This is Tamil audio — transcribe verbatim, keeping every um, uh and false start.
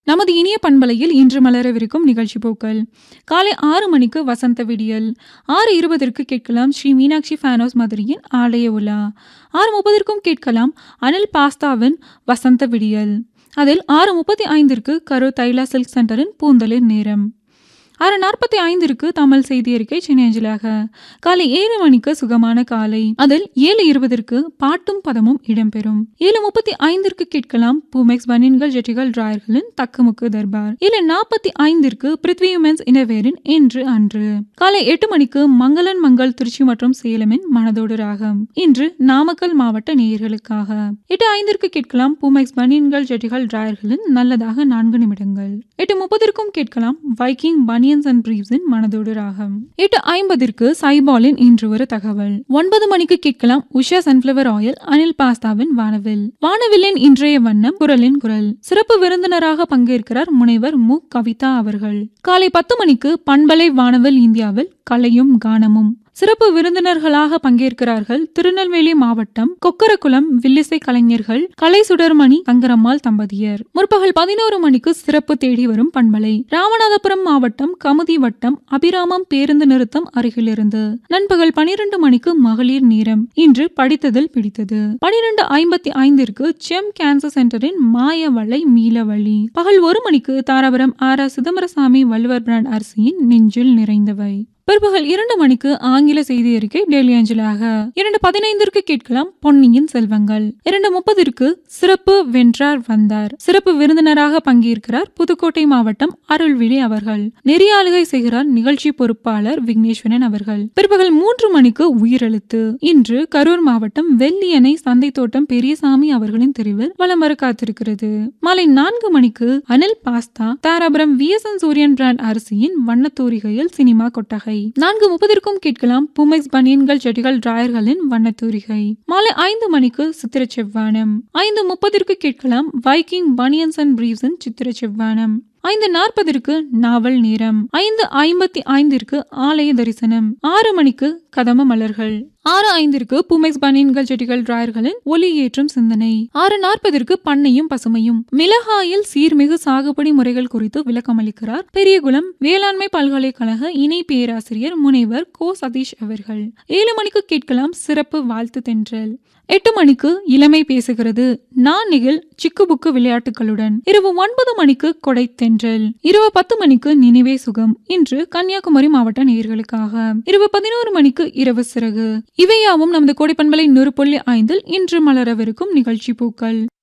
நமது இனிய பண்பலையில் இன்று மலரவிருக்கும் நிகழ்ச்சி போக்கள். காலை ஆறு மணிக்கு வசந்த விடியல், ஆறு இருபதற்கு கேட்கலாம் ஸ்ரீ மீனாட்சி ஃபேனோஸ் மதுரையின் ஆலய உலா, ஆறு முப்பதற்கும் கேட்கலாம் அனில் பாஸ்தாவின் வசந்த விடியல். அதில் ஆறு முப்பத்தி ஐந்திற்கு கரூர் தைலா சில்க் சென்டரின் பூந்தளிர் நேரம், ஆறு நாற்பத்தி ஐந்திற்கு தமிழ் செய்தி அறிக்கை சென்னை அஞ்சலாக. காலை ஏழு மணிக்கு சுகமான காலை, அதில் ஏழு இருபதற்கு பாட்டும் பதமும் இடம்பெறும். ஏழு முப்பத்தி ஐந்திற்கு கேட்கலாம் பூமெக்ஸ் பனியன்கள் ஜெட்டிகள் டிராயர்களின் தக்குமுக்கு தர்பார். ஏழு நாற்பத்தி ஐந்திற்கு பிருத்வி உமென்ஸ் இனவேரின் இன்று அன்று. காலை எட்டு மணிக்கு மங்களன் மங்கள் திருச்சி மற்றும் சேலமின் மனதோடு ராகம், இன்று நாமக்கல் மாவட்ட நேயர்களுக்காக. எட்டு ஐந்திற்கு கேட்கலாம் பூமெக்ஸ் பனியன்கள் ஜெட்டிகள் டிராயர்களின் நல்லதாக நான்கு நிமிடங்கள். எட்டு முப்பதற்கும் கேட்கலாம் வைக்கிங் பனியன் மனதோடு ராகம். எட்டு ஐம்பதிற்கு சைபாலின் இன்று ஒரு தகவல். ஒன்பது மணிக்கு கேட்கலாம் உஷா சன்ஃபிளவர் ஆயில் அனில் பாஸ்தாவின் வானவில். வானவில்லின் இன்றைய வண்ணம் குரலின் குரல். சிறப்பு விருந்தினராக பங்கேற்கிறார் முனைவர் மு கவிதா அவர்கள். காலை பத்து மணிக்கு பண்பலை வானவில் இந்தியாவில் கலையும் கானமும். சிறப்பு விருந்தினர்களாக பங்கேற்கிறார்கள் திருநெல்வேலி மாவட்டம் கொக்கரகுளம் வில்லிசை கலைஞர்கள் கலை சுடர்மணி தங்கரம்மாள் தம்பதியர். முற்பகல் பதினோரு மணிக்கு சிறப்பு தேடி வரும் பண்பலை ராமநாதபுரம் மாவட்டம் கமுதி வட்டம் அபிராமம் பேருந்து நிறுத்தம் அருகிலிருந்து. நண்பகல் பனிரெண்டு மணிக்கு மகளிர் நேரம், இன்று படித்ததில் பிடித்தது. பனிரெண்டு ஐம்பத்தி ஐந்திற்கு செம் கேன்சர் சென்டரின் மாயவளை மீளவழி. பகல் ஒரு மணிக்கு Dharapuram R R Chidambarasamy Valluvar brand அரிசியின் நெஞ்சில் நிறைந்தவை. பிற்பகல் இரண்டு மணிக்கு ஆங்கில செய்தி அறிக்கை டெய்லி அஞ்சலாக. இரண்டு பதினைந்திற்கு கேட்கலாம் பொன்னியின் செல்வங்கள். இரண்டு முப்பதிற்கு சிறப்பு வென்றார் வந்தார். சிறப்பு விருந்தினராக பங்கேற்கிறார் புதுக்கோட்டை மாவட்டம் அருள்விழி அவர்கள். நெறியாளுகை செய்கிறார் நிகழ்ச்சி பொறுப்பாளர் விக்னேஸ்வரன் அவர்கள். பிற்பகல் மூன்று மணிக்கு உயிரெழுத்து. இன்று கரூர் மாவட்டம் வெள்ளியணை சந்தை தோட்டம் பெரியசாமி அவர்களின் தெரிவில் வலம் வர காத்திருக்கிறது. மாலை நான்கு மணிக்கு Anil pasta Dharapuram V S N சூரியன் பிராண்ட் அரிசியின் வண்ணத்தூரிகையில் சினிமா கொட்டகை. நான்கு முப்பதற்கும் கேட்கலாம் பூமெக்ஸ் பனியன்கள் ஜெட்டிகள் டிராயர்களின் வண்ணத்தூரிகை. மாலை ஐந்து மணிக்கு சித்திர செவ்வானம். ஐந்து முப்பதற்கு கேட்கலாம் வைக்கிங் பனியன்ஸ் அண்ட் பிரீவ்ஸின் சித்திர செவ்வானம். ஐந்து நாற்பதற்கு நாவல் நேரம். ஐந்து ஐம்பத்தி ஐந்திற்கு ஆலய தரிசனம். ஆறு மணிக்கு கதம்ப மலர்கள். ஆறு ஐந்திற்கு பூமெக்ஸ் பனியன்கள் ஜெட்டிகள் டிராயர்களின் ஒலி ஏற்றும் சிந்தனை. ஆறு நாற்பதற்கு பண்ணையும் பசுமையும். மிளகாயில் சீர்மிகு சாகுபடி முறைகள் குறித்து விளக்கம் அளிக்கிறார் பெரியகுளம் வேளாண்மை பல்கலைக்கழக இணை பேராசிரியர் முனைவர் கோ சதீஷ் அவர்கள். ஏழு மணிக்கு கேட்கலாம் சிறப்பு வாழ்த்து தென்றல். எட்டு மணிக்கு இளமை பேசுகிறது நானிகில் சிக்கு புக்கு விளையாட்டுகளுடன். இரவு ஒன்பது மணிக்கு கொடை தென்றல். இரவு பத்து மணிக்கு நினைவே சுகம், இன்று கன்னியாகுமரி மாவட்ட நேயர்களுக்காக. இரவு பதினோரு மணிக்கு இரவு சிறகு. இவையாவும் நமது கோடைப்பண்பலை நூறு புள்ளி ஐந்தில் இன்று மலரவிருக்கும் நிகழ்ச்சி பூக்கள்.